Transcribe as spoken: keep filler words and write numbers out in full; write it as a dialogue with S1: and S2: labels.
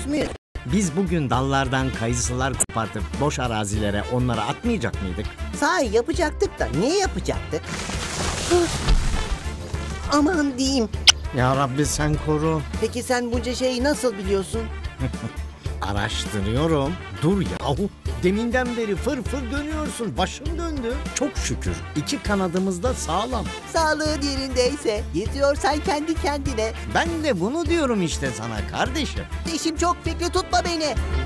S1: atmış mıyız?
S2: Biz bugün dallardan kayısılar kopartıp boş arazilere onları atmayacak mıydık?
S1: Sahi yapacaktık da niye yapacaktık? Aman diyeyim.
S2: Ya Rabbi sen koru.
S1: Peki sen bunca şeyi nasıl biliyorsun?
S2: Araştırıyorum. Dur yahu. Deminden beri fır fır dönüyorsun. Başım döndü. Çok şükür. İki kanadımız da sağlam.
S1: Sağlığın yerindeyse yetiyorsan kendi kendine.
S2: Ben de bunu diyorum işte sana kardeşim.
S1: İşim çok, fikri tutma beni.